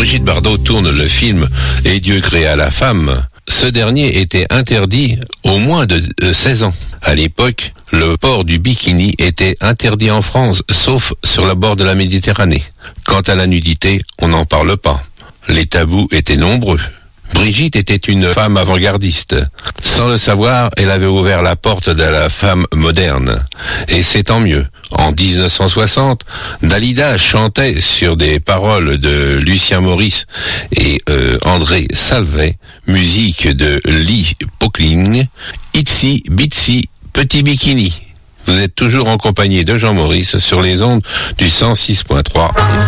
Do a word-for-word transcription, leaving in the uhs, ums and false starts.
Brigitte Bardot tourne le film « Et Dieu créa la femme », ce dernier était interdit au moins de seize ans. À l'époque, le port du bikini était interdit en France, sauf sur la bord de la Méditerranée. Quant à la nudité, on n'en parle pas. Les tabous étaient nombreux. Brigitte était une femme avant-gardiste. Sans le savoir, elle avait ouvert la porte de la femme moderne. Et c'est tant mieux. En dix-neuf cent soixante, Dalida chantait sur des paroles de Lucien Maurice et euh, André Salvet, musique de Lee Pockling, Itsy Bitsy Petit Bikini. Vous êtes toujours en compagnie de Jean Maurice sur les ondes du cent six point trois.